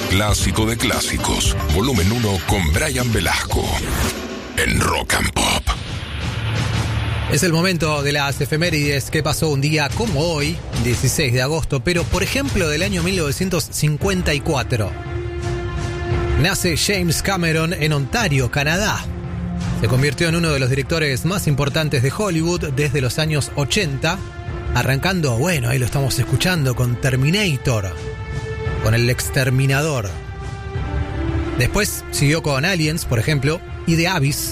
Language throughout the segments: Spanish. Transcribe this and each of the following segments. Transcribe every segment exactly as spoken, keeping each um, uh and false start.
Clásico de clásicos, volumen uno con Brian Velasco en Rock and Pop. Es el momento de las efemérides que pasó un día como hoy, dieciséis de agosto, pero por ejemplo del año mil novecientos cincuenta y cuatro. Nace James Cameron en Ontario, Canadá. Se convirtió en uno de los directores más importantes de Hollywood desde los años ochenta, arrancando, bueno, ahí lo estamos escuchando, con Terminator, con El Exterminador. Después siguió con Aliens, por ejemplo, y The Abyss.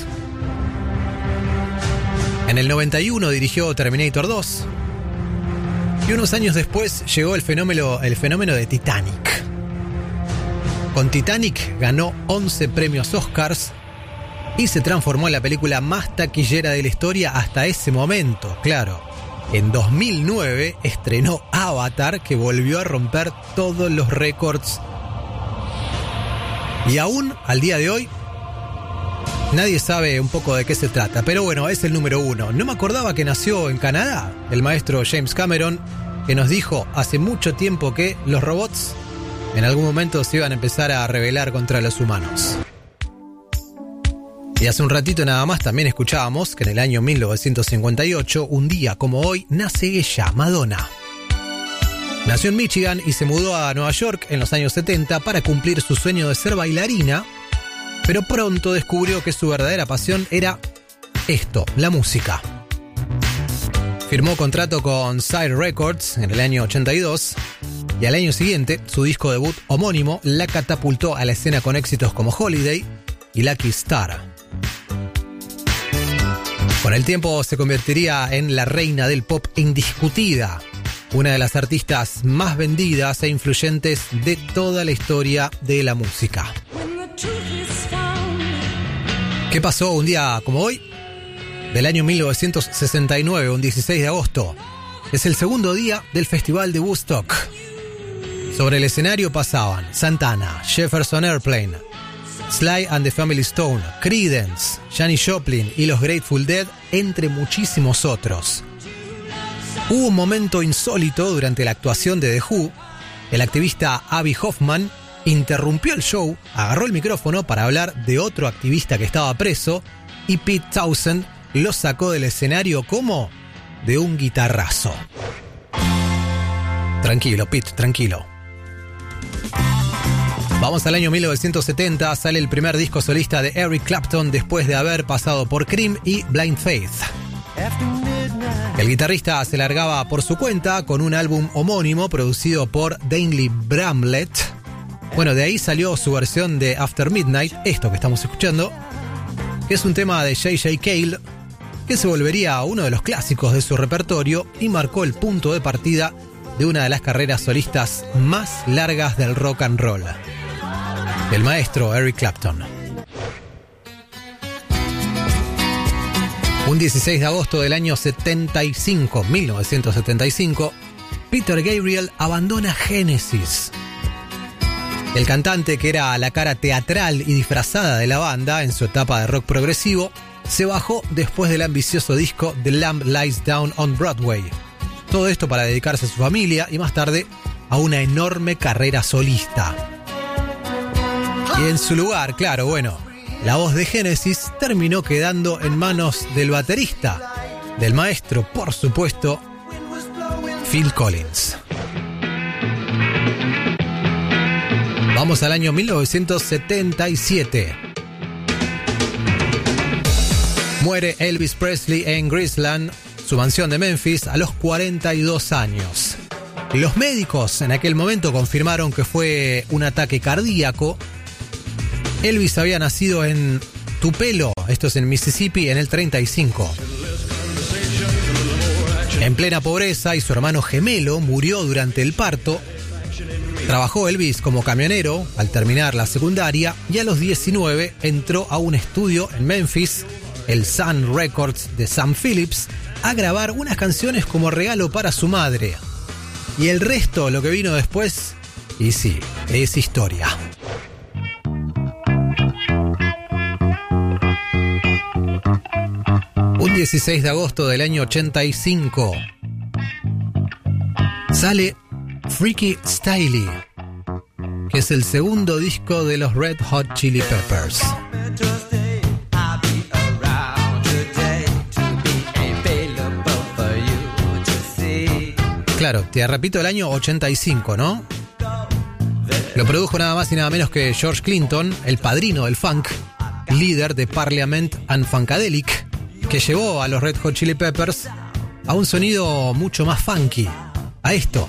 En el noventa y uno dirigió Terminator dos. Y unos años después llegó el fenómeno, el fenómeno de Titanic. Con Titanic ganó once premios Oscars y se transformó en la película más taquillera de la historia hasta ese momento, claro. En dos mil nueve estrenó Avatar, que volvió a romper todos los récords. Y aún, al día de hoy, nadie sabe un poco de qué se trata, pero bueno, es el número uno. No me acordaba que nació en Canadá el maestro James Cameron, que nos dijo hace mucho tiempo que los robots en algún momento se iban a empezar a rebelar contra los humanos. Y hace un ratito nada más también escuchábamos que en el año mil novecientos cincuenta y ocho, un día como hoy, nace ella, Madonna. Nació en Michigan y se mudó a Nueva York en los años setenta para cumplir su sueño de ser bailarina, pero pronto descubrió que su verdadera pasión era esto, la música. Firmó contrato con Sire Records en el año ochenta y dos y al año siguiente su disco debut homónimo la catapultó a la escena con éxitos como Holiday y Lucky Star. Con el tiempo se convertiría en la reina del pop indiscutida, una de las artistas más vendidas e influyentes de toda la historia de la música. ¿Qué pasó un día como hoy? Del año mil novecientos sesenta y nueve, un dieciséis de agosto. Es el segundo día del Festival de Woodstock. Sobre el escenario pasaban Santana, Jefferson Airplane, Sly and the Family Stone, Creedence, Janis Joplin y los Grateful Dead, entre muchísimos otros. Hubo un momento insólito durante la actuación de The Who. El activista Abby Hoffman interrumpió el show, agarró el micrófono para hablar de otro activista que estaba preso y Pete Townshend lo sacó del escenario como de un guitarrazo. Tranquilo, Pete, tranquilo. Vamos al año mil novecientos setenta, sale el primer disco solista de Eric Clapton después de haber pasado por Cream y Blind Faith. El guitarrista se largaba por su cuenta con un álbum homónimo producido por Daniel Bramlett. Bueno, de ahí salió su versión de After Midnight, esto que estamos escuchando, que es un tema de J J Cale, que se volvería uno de los clásicos de su repertorio y marcó el punto de partida de una de las carreras solistas más largas del rock and roll, el maestro Eric Clapton. Un dieciséis de agosto del año setenta y cinco, mil novecientos setenta y cinco, Peter Gabriel abandona Genesis. El cantante, que era la cara teatral y disfrazada de la banda en su etapa de rock progresivo, se bajó después del ambicioso disco The Lamb Lies Down on Broadway. Todo esto para dedicarse a su familia y más tarde a una enorme carrera solista. Y en su lugar, claro, bueno, la voz de Genesis terminó quedando en manos del baterista, del maestro, por supuesto, Phil Collins. Vamos al año mil novecientos setenta y siete. Muere Elvis Presley en Graceland, su mansión de Memphis, a los cuarenta y dos años. Los médicos en aquel momento confirmaron que fue un ataque cardíaco. Elvis había nacido en Tupelo, esto es en Mississippi, en el treinta y cinco. En plena pobreza, y su hermano gemelo murió durante el parto. Trabajó Elvis como camionero al terminar la secundaria y a los diecinueve entró a un estudio en Memphis, el Sun Records de Sam Phillips, a grabar unas canciones como regalo para su madre. Y el resto, lo que vino después, y sí, es historia. Un dieciséis de agosto del año ochenta y cinco sale Freaky Styley, que es el segundo disco de los Red Hot Chili Peppers. Claro, te repito, el año ochenta y cinco, ¿no? Lo produjo nada más y nada menos que George Clinton, el padrino del funk, líder de Parliament and Funkadelic, que llevó a los Red Hot Chili Peppers a un sonido mucho más funky, a esto.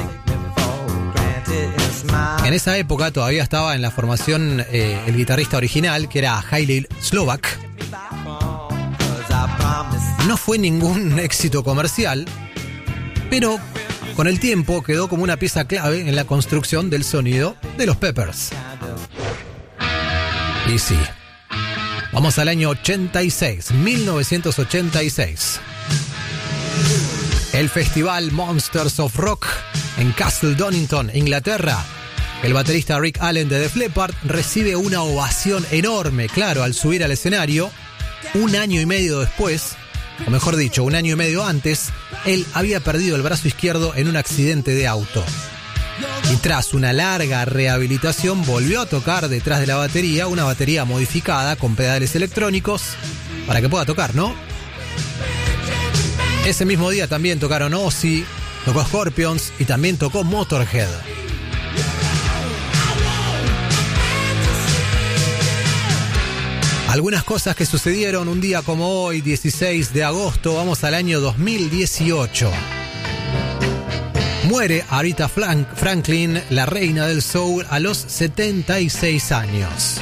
En esa época todavía estaba en la formación eh, el guitarrista original, que era Haile Slovak. No fue ningún éxito comercial, pero con el tiempo quedó como una pieza clave en la construcción del sonido de los Peppers. Y sí, vamos al año ochenta y seis, mil novecientos ochenta y seis. El festival Monsters of Rock en Castle Donington, Inglaterra. El baterista Rick Allen de Def Leppard recibe una ovación enorme, claro, al subir al escenario. Un año y medio después, o mejor dicho, un año y medio antes, él había perdido el brazo izquierdo en un accidente de auto. Y tras una larga rehabilitación volvió a tocar detrás de la batería, una batería modificada con pedales electrónicos para que pueda tocar, ¿no? Ese mismo día también tocaron Ozzy, tocó Scorpions y también tocó Motorhead. Algunas cosas que sucedieron un día como hoy, dieciséis de agosto, vamos al año dos mil dieciocho. Muere Aretha Franklin, la reina del soul, a los setenta y seis años.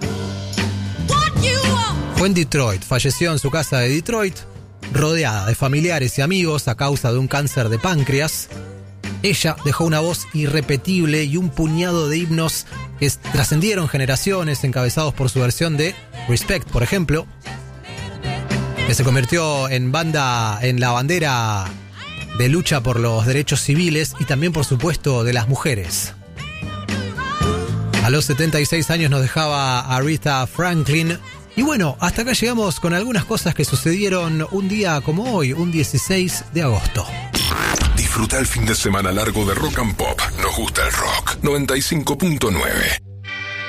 Fue en Detroit, falleció en su casa de Detroit, rodeada de familiares y amigos a causa de un cáncer de páncreas. Ella dejó una voz irrepetible y un puñado de himnos que trascendieron generaciones, encabezados por su versión de Respect, por ejemplo, que se convirtió en banda, en la bandera de lucha por los derechos civiles y también, por supuesto, de las mujeres. A los setenta y seis años nos dejaba Aretha Franklin. Y bueno, hasta acá llegamos con algunas cosas que sucedieron un día como hoy, un dieciséis de agosto. Disfruta el fin de semana largo de Rock and Pop. Nos gusta el rock. noventa y cinco punto nueve.